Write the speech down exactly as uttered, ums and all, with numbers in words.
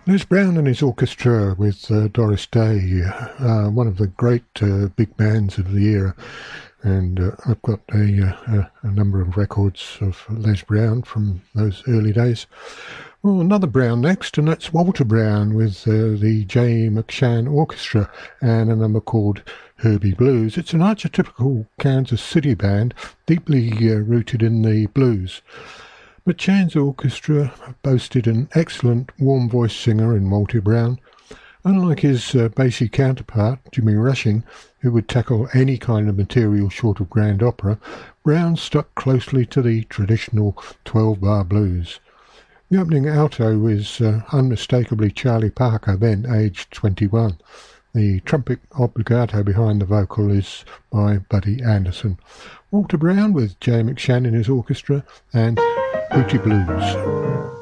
Les Brown and his orchestra with uh, Doris Day, uh, one of the great uh, big bands of the era. And uh, I've got a, uh, a, a number of records of Les Brown from those early days. Well, another Brown next, and that's Walter Brown with uh, the J. McShann Orchestra and a number called Herbie Blues. It's an archetypical Kansas City band, deeply uh, rooted in the blues. McShann's orchestra boasted an excellent warm-voiced singer in Walter Brown. Unlike his uh, bassy counterpart, Jimmy Rushing, who would tackle any kind of material short of grand opera, Brown stuck closely to the traditional twelve-bar blues. The opening alto is uh, unmistakably Charlie Parker, then aged twenty-one. The trumpet obbligato behind the vocal is by Buddy Anderson. Walter Brown with J. McShann in his orchestra and Hootie Blues.